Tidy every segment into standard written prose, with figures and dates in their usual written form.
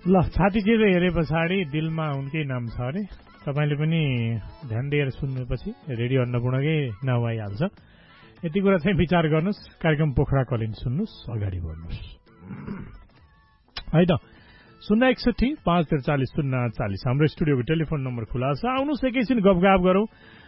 ल छातीतिर हेरे पछाडि दिलमा उनकै नाम छ अरे। तपाईँले पनि ध्यान दिएर सुन्नेपछि रेडियो अन्नपूर्णकै नाउँ आइहाल्छ। यति कुरा चाहिँ विचार गर्नुहोस्। कार्यक्रम पोखरा कलिन सुन्नुहोस्, अगाडि बढ्नुहोस् है त। 061-543-040 हाम्रो स्टुडियोको टेलिफोन नम्बर खुला छ। आउनुहोस्, एकैछिन गफगाफ गरौँ।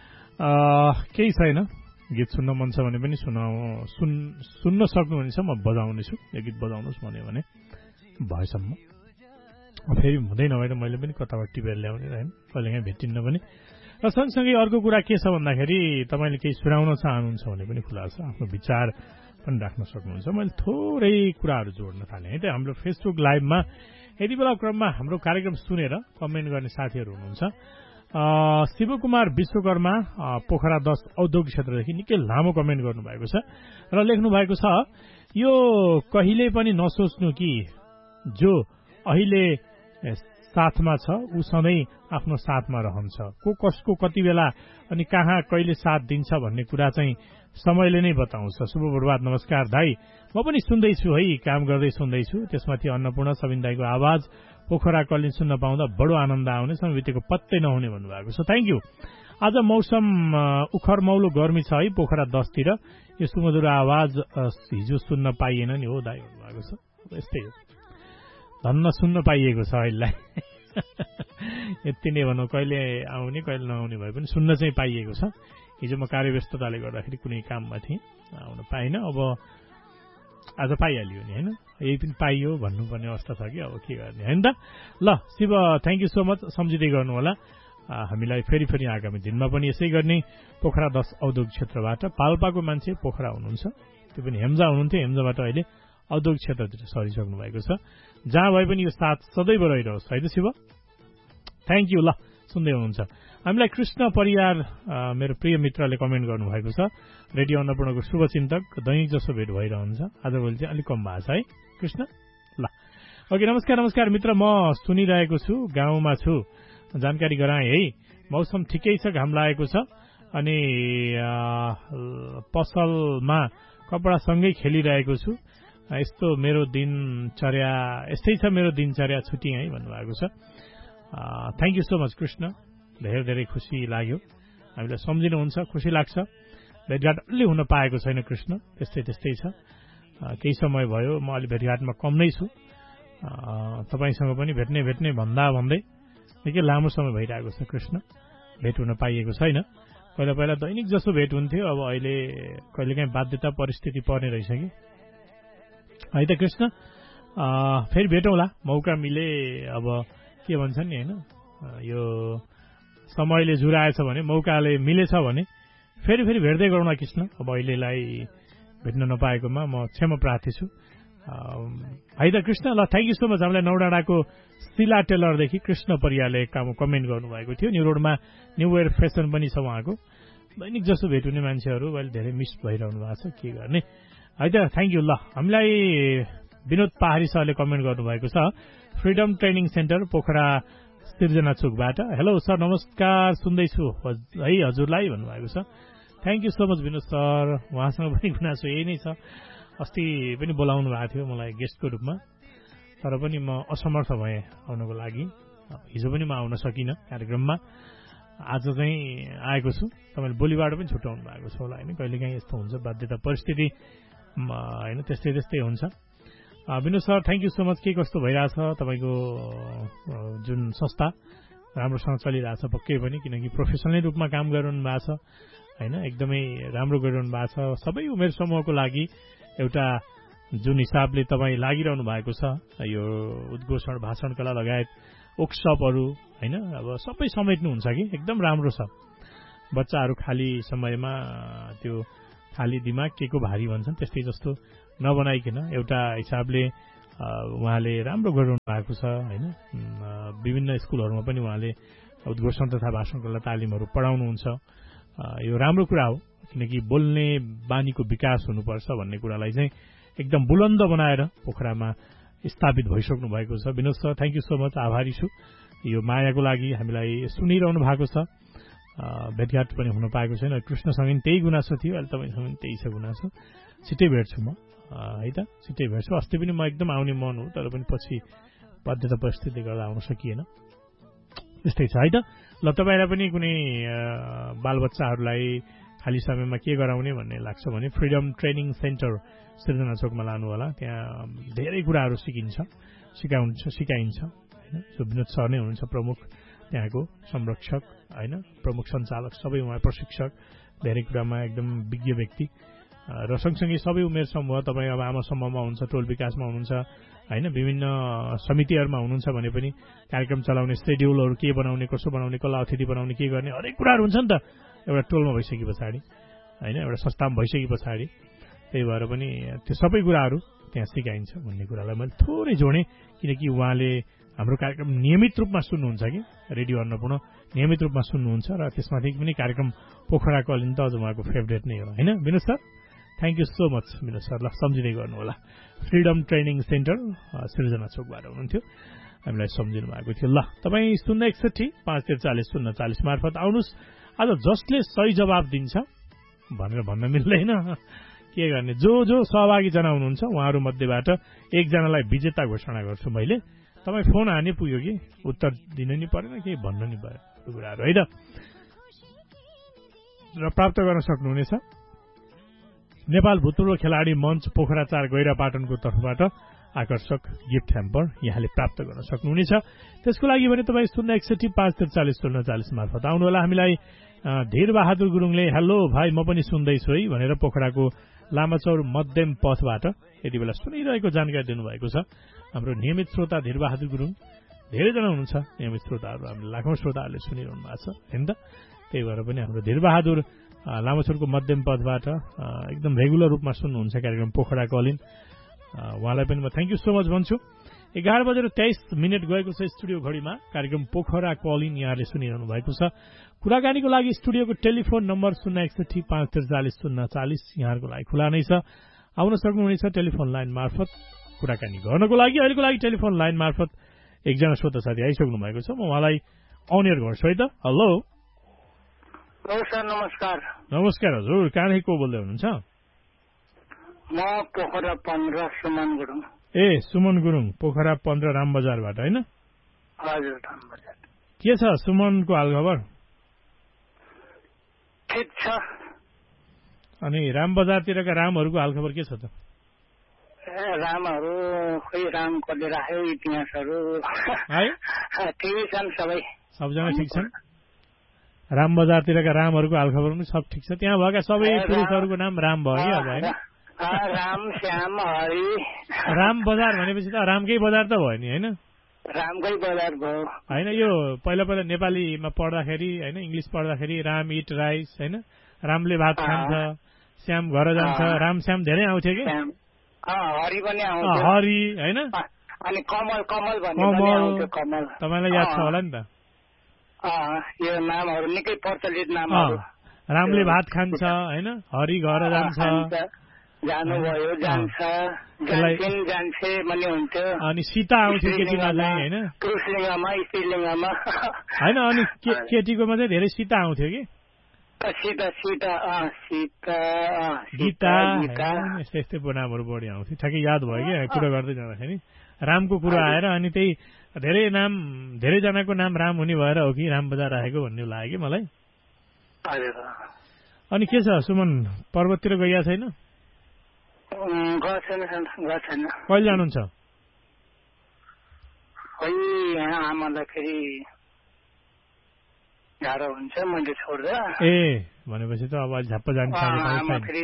केही छैन, गीत सुन्न मन छ भने पनि सुन्न सक्नुहुनेछ। म बजाउनेछु, यो गीत बजाउनुहोस् भन्यो भने भएसम्म। फेरि हुँदैन भएर मैले पनि कताबाट टिपेर ल्याउने होइन, कहिलेकाहीँ भेटिन्न पनि। र सँगसँगै अर्को कुरा के छ भन्दाखेरि तपाईँले केही सुनाउन चाहनुहुन्छ भने पनि खुला छ, आफ्नो विचार पनि राख्न सक्नुहुन्छ। मैले थोरै कुराहरू जोड्न थालेँ है त। हाम्रो फेसबुक लाइभमा यति बेला क्रममा हाम्रो कार्यक्रम सुनेर कमेन्ट गर्ने साथीहरू हुनुहुन्छ। शिवकुमार विश्वकर्मा पोखरा 10 औद्योगिक क्षेत्रदेखि निकै लामो कमेन्ट गर्नुभएको छ र लेख्नु भएको छ, यो कहिले पनि नसोच्नु कि जो अहिले साथमा छ ऊ सधैँ आफ्नो साथमा रहन्छ। को कसको कति बेला अनि कहाँ कहिले साथ दिन्छ भन्ने कुरा चाहिँ समयले नै बताउँछ। शुभ प्रभात, नमस्कार दाई। म पनि सुन्दैछु है, काम गर्दै सुन्दैछु। त्यसमाथि अन्नपूर्ण सबिन दाईको आवाज पोखरा कलिन सुन्न पाउँदा बडो आनन्द आउने, समय बितेको पत्तै नहुने भन्नुभएको छ। Thank you. आज मौसम उखरमौलो गर्मी छ है पोखरा 10 तिर। यो सुमधुर आवाज हिजो सुन्न पाइएन नि हो दाई भन्नुभएको छ। यस्तै हो, धन्न सुन्न पाइएको छ अहिलेलाई। यति नै भनौँ, कहिले आउने कहिले नआउने भए पनि सुन्न चाहिँ पाइएको छ। हिजो म कार्यव्यस्तताले गर्दाखेरि कुनै काममा थिएँ, आउन पाइनँ। अब आज पाइहाल्यो नि होइन, यही पनि पाइयो भन्नुपर्ने अवस्था छ कि अब के गर्ने होइन त। ल Shiv, thank you so much, सम्झिँदै गर्नु होला हामीलाई। फेरि आगामी दिनमा पनि यसै गर्ने। पोखरा 10 औद्योगिक क्षेत्रबाट पाल्पाको मान्छे पोखरा हुनुहुन्छ, त्यो पनि हेम्जा हुनुहुन्थ्यो, हेम्जाबाट अहिले औद्योगिक क्षेत्रतिर सरिसक्नु भएको छ। जहाँ भए पनि यो साथ सदैव रहिरहोस् है त शिव। Thank you. ल सुन्दै हुनुहुन्छ हामीलाई कृष्ण परियार, मेरो प्रिय मित्रले कमेन्ट गर्नुभएको छ। रेडियो अन्नपूर्णको शुभचिन्तक, दैनिक जसो भेट भइरहन्छ, आजभोलि चाहिँ अलिक कम भएको छ है कृष्ण। ल ओके, नमस्कार मित्र, म सुनिरहेको छु, गाउँमा छु, जानकारी गराएँ है। मौसम ठिकै छ, घाम लागेको छ अनि पसलमा कपडासँगै खेलिरहेको छु। यस्तो मेरो दिनचर्या, यस्तै छ मेरो दिनचर्या, छुट्टी है भन्नुभएको छ। Thank you so much Krishna, धेरै खुसी लाग्यो। हामीलाई सम्झिनुहुन्छ, खुसी लाग्छ। भेटघाट अलि हुन पाएको छैन कृष्ण, त्यस्तै छ। केही समय भयो, म अलि भेटघाटमा कम नै छु। तपाईँसँग पनि भेट्ने भन्दै निकै लामो समय भइरहेको छ कृष्ण, भेट हुन पाइएको छैन। पहिला दैनिक जसो भेट हुन्थ्यो, अब अहिले कहिलेकाहीँ बाध्यता परिस्थिति पर्ने रहेछ कि है त कृष्ण। फेरि भेटौँला, मौका मिले। अब के भन्छन् नि होइन, यो समयले जुराएछ भने, मौकाले मिलेछ भने फेरि भेट्दै गरौँ न कृष्ण। अब अहिलेलाई भेट्न नपाएकोमा म क्षमा प्रार्थी छु है त कृष्ण। ल थ्याङ्क यू सो मच। हामीलाई नौडाँडाको शिला टेलरदेखि कृष्ण परियारले कमेन्ट गर्नुभएको थियो। न्यू रोडमा न्यू वेयर फेसन पनि छ उहाँको। दैनिक जसो भेट हुने मान्छेहरू अहिले धेरै मिस भइरहनु भएको छ, के गर्ने है त। Thank you. ल हामीलाई विनोद पहाडी सरले कमेन्ट गर्नुभएको छ, फ्रिडम ट्रेनिङ सेन्टर पोखरा सिर्जना चोकबाट। हेलो सर, नमस्कार, सुन्दैछु है हजुरलाई भन्नुभएको छ। Thank you so much Vinod sir. उहाँसँग पनि गुनासो यही नै छ। अस्ति पनि बोलाउनु भएको थियो मलाई गेस्टको रूपमा, तर पनि म असमर्थ भएँ आउनको लागि। हिजो पनि म आउन सकिनँ कार्यक्रममा, आज चाहिँ आएको छु। तपाईँले भोलिबाट पनि छुट्याउनु भएको छ होला होइन, कहिलेकाहीँ यस्तो हुन्छ, बाध्यता परिस्थिति होइन, त्यस्तै हुन्छ। Vinod sir thank you so much. के कस्तो भइरहेछ तपाईँको जुन संस्था, राम्रोसँग चलिरहेछ पक्कै पनि, किनकि प्रोफेसनल रूपमा काम गरिरहनु भएको छ होइन, एकदमै राम्रो गरिरहनु भएको छ। सबै उमेर समूहको लागि एउटा जुन हिसाबले तपाईँ लागिरहनु भएको छ, यो उद्घोषण, भाषण कला लगायत वर्कसपहरू होइन, अब सबै समेट्नुहुन्छ कि एकदम राम्रो छ। बच्चाहरू खाली समयमा त्यो खाली दिमाग के को भारी भन्छन्, त्यस्तै जस्तो नबनाइकन एउटा हिसाबले उहाँले राम्रो गरिरहनु भएको छ होइन। विभिन्न स्कुलहरूमा पनि उहाँले उद्घोषण तथा भाषण कला तालिमहरू पढाउनुहुन्छ। यो राम्रो कुरा हो, किनकि बोल्ने बानीको विकास हुनुपर्छ भन्ने कुरालाई चाहिँ एकदम बुलन्द बनाएर पोखरामा स्थापित भइसक्नु भएको छ। Vinod sir thank you so much, आभारी छु यो मायाको लागि। हामीलाई सुनिरहनु भएको छ, भेटघाट पनि हुन पाएको छैन। कृष्णसँग पनि त्यही गुनासो थियो, अहिले तपाईँसँग पनि त्यही छ गुनासो। छिट्टै भेट्छु म है त, छिट्टै भेट्छु। अस्ति पनि म एकदम आउने मन हो, तर पनि पछि बाध्यता परिस्थितिले गर्दा आउन सकिएन। यस्तै छ है त। ल तपाईँलाई पनि कुनै बालबच्चाहरूलाई खाली समयमा के गराउने भन्ने लाग्छ भने फ्रिडम ट्रेनिङ सेन्टर सिर्जना चोकमा लानु होला। त्यहाँ धेरै कुराहरू सिकाइन्छ होइन। सो विनोद सर नै हुनुहुन्छ प्रमुख त्यहाँको संरक्षक होइन, प्रमुख सञ्चालक, सबै उहाँ प्रशिक्षक, धेरै कुरामा एकदम विज्ञ व्यक्ति र सँगसँगै सबै उमेर समूह। तपाईँ अब आमा समूहमा हुनुहुन्छ, टोल विकासमा हुनुहुन्छ होइन, विभिन्न समितिहरूमा हुनुहुन्छ भने पनि कार्यक्रम चलाउने शेड्युलहरू के बनाउने, कसो बनाउने, कसलाई अतिथि बनाउने, के गर्ने, हरेक कुराहरू हुन्छ नि त एउटा टोलमा भइसके पछाडि होइन, एउटा संस्थामा भइसके पछाडि। त्यही भएर पनि त्यो सबै कुराहरू त्यहाँ सिकाइन्छ भन्ने कुरालाई मैले थोरै जोडेँ, किनकि उहाँले हाम्रो कार्यक्रम नियमित रूपमा सुन्नुहुन्छ कि रेडियो अन्नपूर्ण नियमित रूपमा सुन्नुहुन्छ र त्यसमाथि पनि कार्यक्रम पोखरा कलिन त अझ उहाँको फेभरेट नै हो होइन Vinod sir. Thank you so much Vinod sir. ल सम्झिँदै गर्नु होला। फ्रिडम ट्रेनिङ सेन्टर सिर्जना चोकबाट हुनुहुन्थ्यो, हामीलाई सम्झिनु भएको थियो। ल तपाईँ 061-543-040 मार्फत आउनुहोस्। आज जसले सही जवाब दिन्छ भनेर भन्न मिल्दैन, के गर्ने, जो सहभागी जना हुनुहुन्छ उहाँहरू मध्येबाट एकजनालाई विजेता घोषणा गर्छु मैले। तपाईँ फोन हाने पुग्यो कि उत्तर दिनु नि परेन, केही भन्नु नि परेन, त्यो कुराहरू है त। र प्राप्त गर्न सक्नुहुनेछ नेपाल भूतपूर्व खेलाडी मञ्च पोखरा 4 गैरापाटनको तर्फबाट आकर्षक गिफ्ट ह्याम्पर यहाँले प्राप्त गर्न सक्नुहुनेछ। त्यसको लागि भने तपाईँ 061-543-040 मार्फत आउनुहोला। हामीलाई धीरबहादुर गुरुङले हेलो भाइ म पनि सुन्दैछु है भनेर पोखराको लामाचौर मध्यम पथबाट यति बेला सुनिरहेको जानकारी दिनुभएको छ। हाम्रो नियमित श्रोता धीरबहादुर गुरुङ, धेरैजना हुनुहुन्छ नियमित श्रोताहरू, हामीले लाखौँ श्रोताहरूले सुनिरहनु भएको छ होइन त। त्यही भएर पनि हाम्रो धीरबहादुर लामाचौरको मध्यम पथबाट एकदम रेगुलर रूपमा सुन्नुहुन्छ कार्यक्रम पोखरा कलिन। उहाँलाई पनि म थ्याङ्क यू सो मच भन्छु। 11:23 गएको छ स्टुडियो घडीमा। कार्यक्रम पोखरा कलिन यहाँले सुनिरहनु भएको छ। कुराकानीको लागि स्टुडियोको टेलिफोन नम्बर 061-543-040 यहाँहरूको लागि खुला नै छ। आउन सक्नुहुनेछ टेलिफोन लाइन मार्फत कुराकानी गर्नको लागि। अहिलेको लागि टेलिफोन लाइन मार्फत एकजना श्रोता साथी आइसक्नु भएको छ। म उहाँलाई अनियर गर्छु है त। हेलो सर, नमस्कार। नमस्कार हजुर, कहाँदेखि को बोल्दै हुनुहुन्छ? म पोखरा 15 सुमन गुरुङ। ए सुमन गुरुङ, पोखरा 15 राम बजारबाट होइन? हजुर, राम बजार। के छ सुमनको हालखबर? ठिक छ। अनि राम बजारतिरका रामहरूको हालखबर के छ त? रामहरू खोइ राम कसले राख्यो, इतिहासहरू है ठिकै छन् सबै, सबजना ठिक छन्। राम बजारतिरका रामहरूको हालखबर पनि सब ठिक छ। त्यहाँ भएका सबै पुरुषहरूको नाम राम भयो कि अब होइन? राम, श्याम, हरि। राम बजार भनेपछि त रामकै बजार त भयो नि होइन? रामकै बजार भयो होइन। यो पहिला नेपालीमा पढ्दाखेरि होइन, इङ्ग्लिस पढ्दाखेरि राम इट राइस होइन, रामले भात खान्छ, श्याम घर जान्छ, राम श्याम धेरै आउँथ्यो कि? हरि पनि आउँथ्यो, हरि होइन, अनि कमल भन्ने कमल तपाईँलाई याद छ होला नि त? यो नामहरू निकै प्रचलित नामहरू। रामले भात खान्छ होइन, हरि घर जान्छ, जानुभयो, जान्छ, जान्छे पनि हुन्थ्यो। अनि सीता आउँथ्यो केटीमा चाहिँ होइन, पुरुषलिङ्गमा स्त्रीलिङ्गमा होइन। अनि केटीकोमा चाहिँ धेरै सीता आउँथ्यो कि? गीता यस्तै यस्तै नामहरू बढी आउँथ्यो। ठ्याक्कै याद भयो कि कुरा गर्दै जाँदाखेरि रामको कुरो आएर अनि त्यही धेरैजनाको नाम राम हुने भएर हो कि राम बजार राखेको भन्ने लाग्यो कि मलाई। अनि के छ सुमन, पर्वततिर गइया छैन? कहिले जानुहुन्छ? आमालाई फेरि गाह्रो हुन्छ, मैले छोड्दा। ए भनेपछि त अब अहिले झप्प जाने फेरि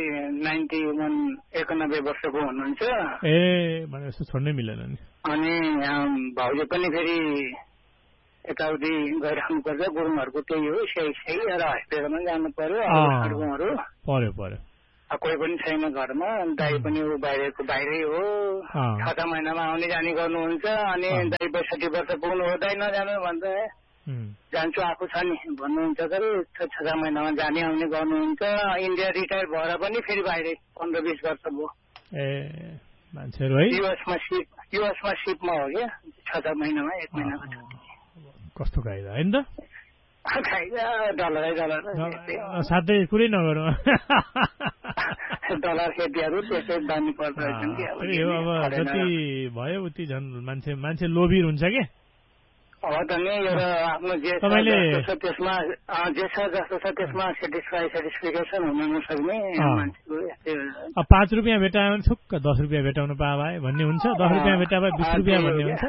91 वर्षको हुनुहुन्छ। ए भनेपछि छोड्नै मिलेन नि। अनि भाउजू पनि फेरि यताउति गइराख्नु पर्छ, गुरुङहरूको त्यही हो, सही र हस्पिटलमा जानु पर्यो। पर्यो कोही पनि छैन घरमा, दाई पनि बाहिरै हो, 6 महिनामा आउने जाने गर्नुहुन्छ। अनि दाई 62 वर्ष पुग्नु हुँदैन जानु भन्दा जान्छु आएको छ नि भन्नुहुन्छ, तर 6 महिनामा जाने आउने गर्नुहुन्छ। इन्डिया रिटायर भएर पनि फेरि बाहिरै 15-20 वर्ष भयो। ए मान्छेहरू है युएसमा सिपमा हो क्या, 6 महिनामा 1 महिनाको। कस्तो खाइदा होइन त? खाइदा डलरै साथै कुरै नगरौँ। डलर खेतीहरू त्यसै जानु पर्छ नि। अब जति भयो उति झन् मान्छे लोभी हुन्छ के। हो त नि, एउटा आफ्नो जे छ त्यसमा जे छ जस्तो छ त्यसमा सेटिस्फिकेसन हुन नसक्ने मान्छेको। 5 रुपियाँ भेटायो भने छुक्क 10 रुपियाँ भेटाउनु पाए भन्ने हुन्छ, 10 रुपियाँ भेटा भए 20 रुपियाँ भन्ने हुन्छ।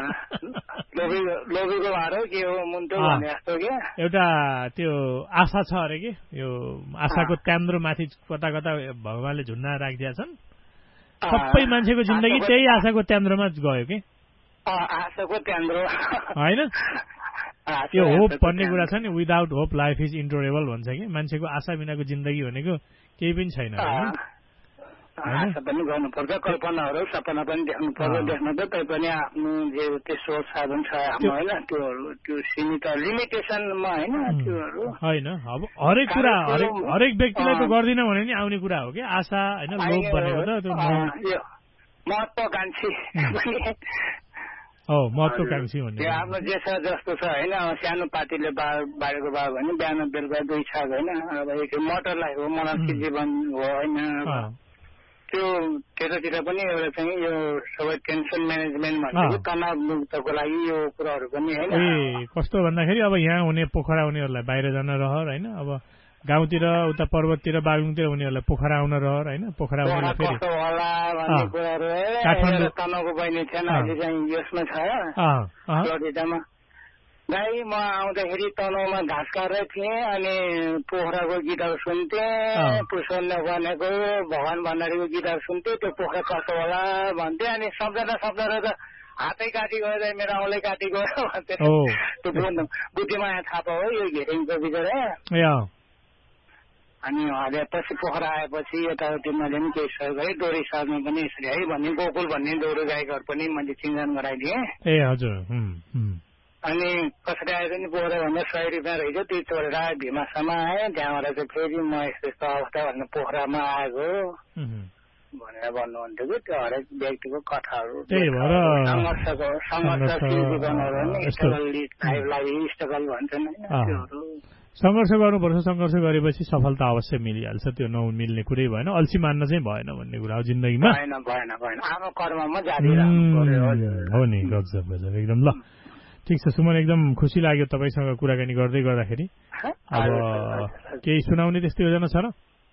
लोभीको भाडो के हो मुन्टो भने जस्तो के एउटा त्यो आशा छ अरे के, यो आशाको त्यान्द्रो माथि कता कता भगवानले झुन्ना राखिदिएका छन्। सबै मान्छेको जिन्दगी त्यही आशाको त्यान्द्रोमा गयो के। आशाको त्यान्द्रो होइन, यो होप भन्ने कुरा छ नि, विदाउट होप लाइफ इज इन्टोरेबल भन्छ कि। मान्छेको आशा बिनाको जिन्दगी भनेको केही पनि छैन। आशा पनि गर्नुपर्छ, कल्पनाहरू सपना पनि देख्नु पर्छ। देख्न त तैपनि आफ्नो जे त्यो सोच साधन छ हाम्रो होइन, त्यो सीमित लिमिटेसनमा होइन त्योहरू होइन। अब हरेक कुरा हरेक व्यक्तिलाई त गर्दिन भने नि आउने कुरा हो कि आशा होइन, लोभ भनेको त त्यो महत्त्वकांक्षी हो, महत्त्वकांक्षी भन्ने आफ्नो जे छ जस्तो छ होइन। सानो पार्टीले बारेको भयो भने बिहान बेलुका दुई छ होइन। अब एक मोटर लाइफ हो, मनस्की जीवन हो होइन। त्यो त्यतातिर पनि एउटा चाहिँ यो सबै टेन्सन म्यानेजमेन्ट भनेको तनाव मुक्तको लागि यो कुराहरू पनि होइन। कस्तो भन्दाखेरि अब यहाँ हुने पोखरा उनीहरूलाई बाहिर जान रहर होइन। अब गाउँतिर उता पर्वततिर बागलुङतिर उनीहरूलाई पोखरा आउन रहर होइन। पोखरा होला भन्ने कुराहरू काठमाडौँ तनावको बहिनी थिएन, अहिले चाहिँ यसमा छ फ्लोरिडामा। दाइ म आउँदाखेरि तनावमा घाँस काटेर थिएँ अनि पोखराको गीतहरू सुन्थेँ। पुष्पले भनेको भगवान भण्डारीको गीतहरू सुन्थेँ। त्यो पोखरा कस्तो होला भन्थेँ। अनि सम्झना त हातै काटी गयो, मेरो औँलै काटी गयो भन्थेँ। त्यो बुद्धिमाया थापा हो यो घिरिङको बिचरा। अनि उहाँले पछि पोखरा आएपछि यताउति मैले पनि केही सहयोग गरेँ। डोरी सर्नु पनि यसरी है भन्ने गोकुल भन्ने डोरी गायकहरू पनि मैले चिन्जान गराइदिएँ। ए हजुर। अनि कसरी आएर नि पोखरा भन्दा 100 रुपियाँ रहेछ, त्यो चोरेर भीमासम्म आएँ। त्यहाँबाट चाहिँ फेरि म यस्तो अवस्था भन्ने पोखरामा आएको भनेर भन्नुहुन्थ्यो कि। त्यो हरेक व्यक्तिको कथाहरू सङ्घर्षशील जीवनहरू नि स्ट्रगल भन्छन् होइन त्योहरू। सङ्घर्ष गर्नुपर्छ, सङ्घर्ष गरेपछि सफलता अवश्य मिलिहाल्छ। त्यो नमिल्ने कुरै भएन, अल्छी मान्न चाहिँ भएन भन्ने कुरा हो जिन्दगीमा। आफ्नो कर्ममा जारी राख्नु हो नि। गजब गजब एकदम। ल ठिक छ सुमन, एकदम खुसी लाग्यो तपाईँसँग कुराकानी गर्दै गर्दाखेरि। अब केही सुनाउने त्यस्तो योजना छ र?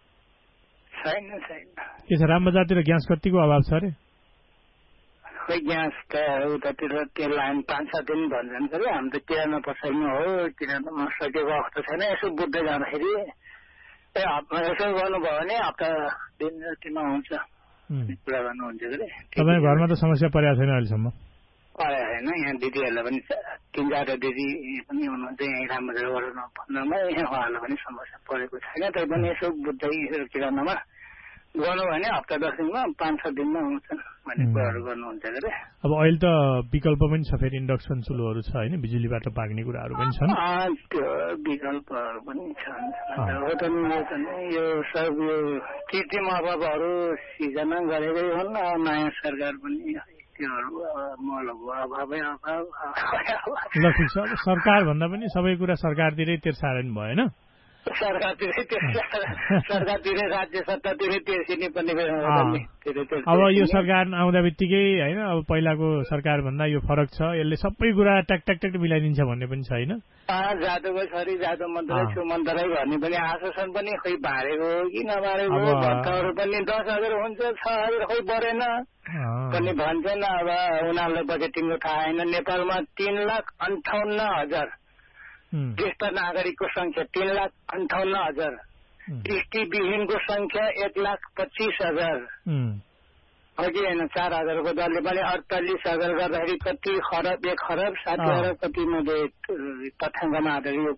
छैन। के छ राम बजारतिर ग्यास कतिको अभाव छ अरे? खै ग्यास त उतातिर त्यो लाइन 5-7 दिन भन्छन् अरे। हामी त किराना पसलमा हो, किरानामा सकेको अवस्था छैन। यसो बुझ्दै जाँदाखेरि यसो गर्नुभयो भने हप्ता दिन जतिमा हुन्छ कुरा गर्नुहुन्छ अरे। तपाईँ घरमा त समस्या परेको छैन अहिलेसम्म? परेको छैन। यहाँ दिदीहरूलाई पनि 3-4 दिदी पनि हुनुहुन्छ यहीँ रामबजारबाट भन्दामा, उहाँहरूलाई पनि समस्या परेको छैन। तैपनि यसो बुझ्दै किरानामा गर्नु भने हप्ता 10 दिनमा 5-7 दिनमा आउँछन् भन्ने कुराहरू गर्नुहुन्छ अरे। अब अहिले त विकल्प पनि छ, फेरि इन्डक्सन चुलोहरू छ होइन, बिजुलीबाट पाक्ने कुराहरू पनि छन्। त्यो विकल्पहरू पनि छन्। हो त यो सब यो कृत्रिम अभावहरू सिर्जना गरेकै हुन्। नयाँ सरकार पनि त्योहरू मलको अभावै अभाव। ल ठिक छ, अब सरकार भन्दा पनि सबै कुरा सरकारतिरै तिर्सारण भएन। सरकारतिरै राज्य सत्तातिरै तिर्सिने पनि। अब यो सरकार आउँदा बित्तिकै होइन, अब पहिलाको सरकार भन्दा यो फरक छ, यसले सबै कुरा ट्याक मिलाइदिन्छ भन्ने पनि छैन। जादुको छोरी जादु मन्त्रै छु मन्त्रै भन्ने पनि आश्वासन पनि खोइ बारेको हो कि नबारेको। भत्ताहरू पनि 10,000 हुन्छ, 6,000 खोइ बढेन पनि भन्छन्। अब उनीहरूलाई बजेटिङको थाहा छैन। नेपालमा 3,58,000 ज्येष्ठ नागरिकको संख्या 3,58,000। दृष्टिविहीनको संख्या 1,25,000 हो कि होइन। 4,000को दरले पनि 48,000 गर्दाखेरि कति खरब 1 खरब 60 अरब कति मैले तथ्याङ्कमा आधारित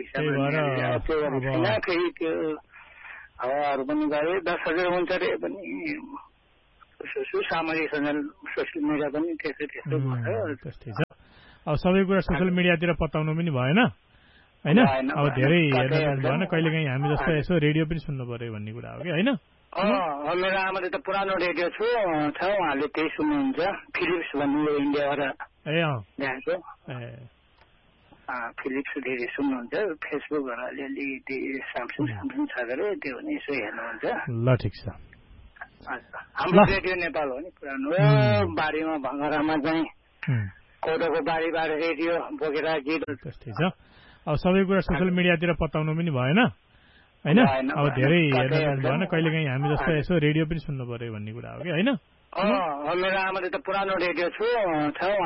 छैन। फेरि त्यो हावाहरू पनि गरे 10,000 हुन्छ अरे पनि। सामाजिक सञ्जाल सोसियल मिडिया पनि त्यस्तो भयो। अब सबै कुरा सोसियल मिडियातिर पताउनु पनि भएन होइन। अब धेरै हेर्नु भएन, कहिलेकाहीँ हामी जस्तो यसो रेडियो पनि सुन्नु पर्यो भन्ने कुरा हो कि होइन। मेरो आमाले त पुरानो रेडियो छ, उहाँले त्यही सुन्नुहुन्छ, फिलिप्स भन्ने इन्डियाबाट ल्याएको। फिलिप्स धेरै सुन्नुहुन्छ, फेसबुकहरू अलिअलि स्यामसङ छ गरे त्यो पनि यसो हेर्नुहुन्छ। ल ठिक छ। हाम्रो रेडियो नेपाल हो नि पुरानो, बारीमा भङ्गरामा चाहिँ कोदोको बारीबाट रेडियो बोकेर गीत त्यस्तै छ। अब सबै कुरा सोसियल मिडियातिर पताउनु पनि भएन होइन, अब धेरै हेर्नु भएन, कहिलेकाहीँ हामी जस्तो यसो रेडियो पनि सुन्नु पर्यो भन्ने कुरा हो कि होइन। मेरो आमाले त पुरानो रेडियो छ